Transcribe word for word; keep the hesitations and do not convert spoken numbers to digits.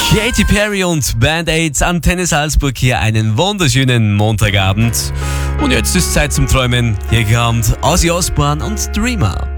Katy Perry und Band-Aids, Antenne Salzburg, hier einen wunderschönen Montagabend. Und jetzt ist Zeit zum Träumen. Hier kommt Ozzy Osbourne und Dreamer.